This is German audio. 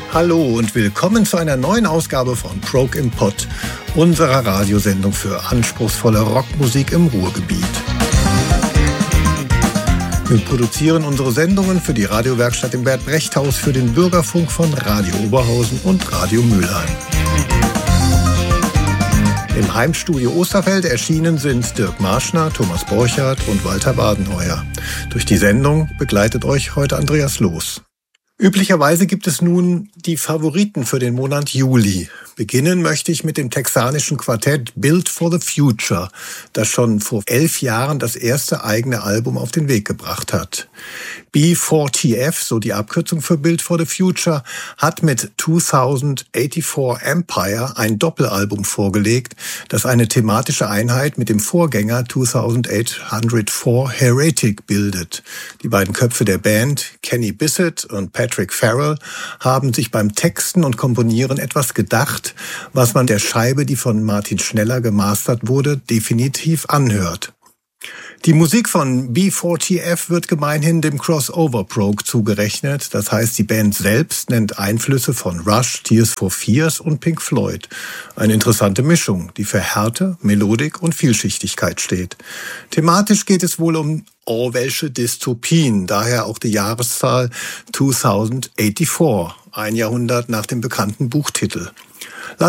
Hallo und willkommen zu einer neuen Ausgabe von Prog im Pod, unserer Radiosendung für anspruchsvolle Rockmusik im Ruhrgebiet. Wir produzieren unsere Sendungen für die Radiowerkstatt im Bert-Brecht-Haus, für den Bürgerfunk von Radio Oberhausen und Radio Mülheim. Im Heimstudio Osterfeld erschienen sind Dirk Marschner, Thomas Borchardt und Walter Badenheuer. Durch die Sendung begleitet euch heute Andreas Loos. Üblicherweise gibt es nun die Favoriten für den Monat Juli. Beginnen möchte ich mit dem texanischen Quartett Built for the Future, das schon vor 11 Jahren das erste eigene Album auf den Weg gebracht hat. B4TF, so die Abkürzung für Built for the Future, hat mit 2084 Empire ein Doppelalbum vorgelegt, das eine thematische Einheit mit dem Vorgänger 2804 Heretic bildet. Die beiden Köpfe der Band, Kenny Bissett und Patrick Farrell, haben sich beim Texten und Komponieren etwas gedacht, was man der Scheibe, die von Martin Schneller gemastert wurde, definitiv anhört. Die Musik von B4TF wird gemeinhin dem Crossover-Prog zugerechnet. Das heißt, die Band selbst nennt Einflüsse von Rush, Tears for Fears und Pink Floyd. Eine interessante Mischung, die für Härte, Melodik und Vielschichtigkeit steht. Thematisch geht es wohl um Orwellsche Dystopien, daher auch die Jahreszahl 2084, ein Jahrhundert nach dem bekannten Buchtitel.